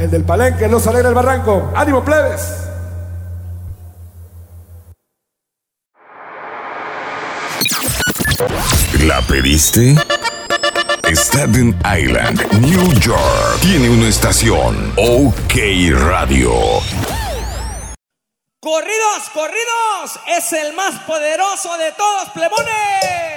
El del Palenque los alegra el barranco. ¡Ánimo, plebes! ¿La pediste? Staten Island, New York, tiene una estación, OK Radio. ¡Corridos, corridos! ¡Es el más poderoso de todos, plebones!